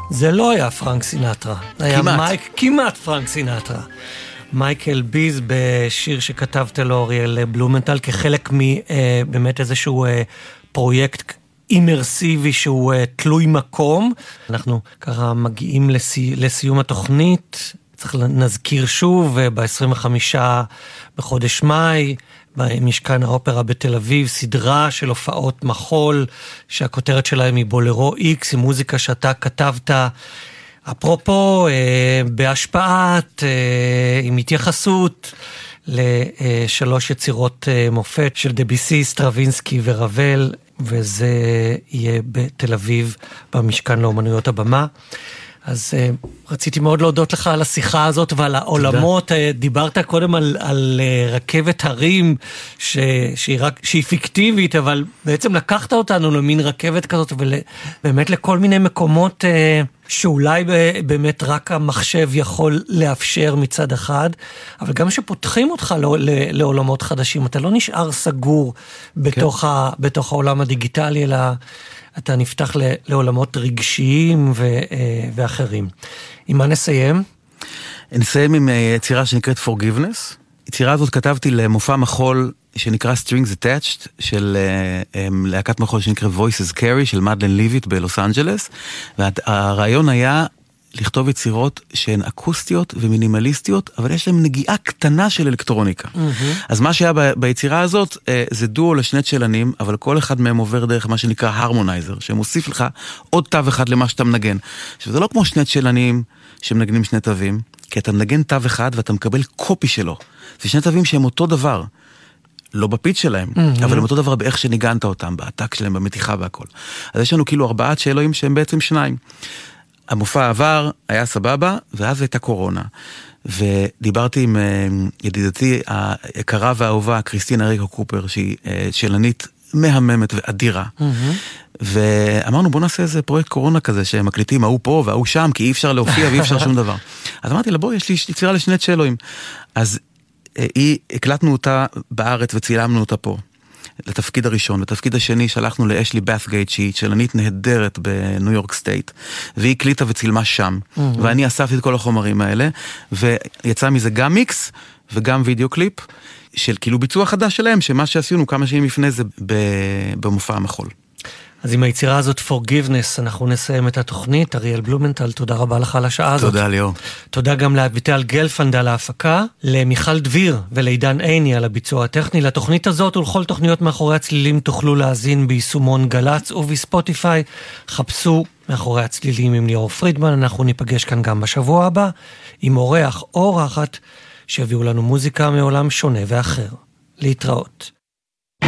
זה לא היה פרנק סינטרה. כמעט פרנק סינטרה. מייקל ביז בשיר שכתבת לו אריאל בלומנטל, כחלק מבאמת איזשהו פרויקט אימרסיבי שהוא תלוי מקום. אנחנו ככה מגיעים לסיום התוכנית, צריך נזכיר שוב, ב-25 בחודש מאי, במשכן האופרה בתל אביב, סדרה של הופעות מחול, שהכותרת שלהם היא בולרו איקס, עם מוזיקה שאתה כתבת, אפרופו, בהשפעת, עם התייחסות לשלוש יצירות מופת של דביסי, סטרווינסקי ורבל, וזה יהיה בתל אביב, במשכן לאומנויות הבמה. אז רציתי מאוד להודות לך על השיחה הזאת ועל העולמות. דיברת קודם על רכבת הרים שהיא פיקטיבית, אבל בעצם לקחת אותנו למין רכבת כזאת, ובאמת לכל מיני מקומות שאולי באמת רק המחשב יכול לאפשר מצד אחד, אבל גם שפותחים אותך לעולמות חדשים, אתה לא נשאר סגור בתוך העולם הדיגיטלי, אלא אתה נפתח לעולמות רגשיים ואחרים. עם מה נסיים? נסיים עם יצירה שנקראת Forgiveness. יצירה הזאת כתבתי למופע מחול שנקרא Strings Attached, של להקת מחול שנקרא Voices Carry, של מדלן ליבית בלוס אנג'לס, והרעיון היה לכתוב יצירות שהן אקוסטיות ומינימליסטיות, אבל יש להן נגיעה קטנה של אלקטרוניקה. אז מה שהיה ביצירה הזאת, זה דואו לשני צ'לנים, אבל כל אחד מהם עובר דרך מה שנקרא הרמונייזר, שמוסיף לך עוד תו אחד למה שאתה מנגן. עכשיו, זה לא כמו שני צ'לנים שמנגנים שני תווים, כי אתה מנגן תו אחד ואתה מקבל קופי שלו. זה שני תווים שהם אותו דבר. לא בפיץ שלהם, אבל הם אותו דבר באיך שניגנת אותם, בעתק שלהם, במתיחה והכל. אז יש לנו כאילו 4 צ'לואים שהם בעצם 2. המופע עבר, היה סבבה, ואז הייתה קורונה. ודיברתי עם ידידתי היקרה והאהובה, קריסטינה ריקו קופר, שהיא שלנית מהממת ואדירה. ואמרנו, בוא נעשה איזה פרויקט קורונה כזה, שמקליטים, ההוא פה וההוא שם, כי אי אפשר להופיע ואי אפשר שום דבר. אז אמרתי לה, בוא, יש לי יצירה לשני צ'לואים. אז הקלטנו אותה בארץ וצילמנו אותה פה. לתפקיד הראשון, לתפקיד השני שלחנו לאשלי באת'גייט, שהיא צ'לנית נהדרת בניו יורק סטייט, והיא הקליטה וצילמה שם, ואני אספתי את כל החומרים האלה, ויצא מזה גם מיקס, וגם וידאו קליפ, של כאילו ביצוע חדש שלהם, שמה שעשינו כמה שנים לפני זה במופע המחול. אז עם היצירה הזאת Forgiveness, אנחנו נסיים את התוכנית. אריאל בלומנטל, תודה רבה לך על השעה הזאת. תודה ליאור. תודה גם לאביטל גלפנד על ההפקה, למיכל דביר ולעידן עיני על הביצוע הטכני. לתוכנית הזאת ולכל תוכניות מאחורי הצלילים תוכלו להזין ביישומון גלץ ובספוטיפיי. חפשו מאחורי הצלילים עם ליאור פרידמן. אנחנו ניפגש כאן גם בשבוע הבא עם אורח או אורחת שהביאו לנו מוזיקה מעולם שונה ואחר. להתראות.